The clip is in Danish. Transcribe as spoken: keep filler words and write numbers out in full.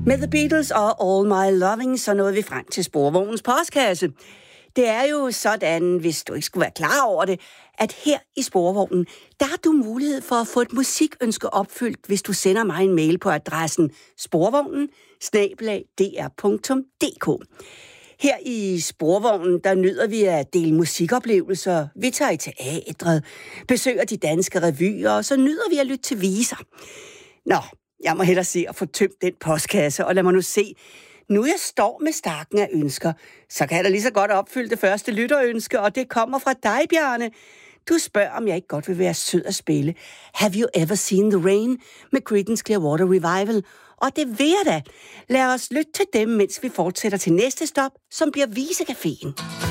Med The Beatles og All My Loving, så nåede vi frem til Sporvognens postkasse. Det er jo sådan, hvis du ikke skulle være klar over det, at her i Sporvognen, der har du mulighed for at få et musikønske opfyldt, hvis du sender mig en mail på adressen sporvognen snabel-a d r punktum d k. Her i Sporvognen, der nyder vi at dele musikoplevelser. Vi tager i teatret, besøger de danske revyer, og så nyder vi at lytte til viser. Nå, jeg må hellere se at få tømt den postkasse, og lad mig nu se. Nu jeg står med stakken af ønsker, så kan jeg da lige så godt opfylde det første lytterønske, og det kommer fra dig, Bjarne. Du spørger, om jeg ikke godt vil være sød at spille Have You Ever Seen the Rain med Creedence Clearwater Revival, og det vil jeg da. Lad os lytte til dem, mens vi fortsætter til næste stop, som bliver Visecaféen.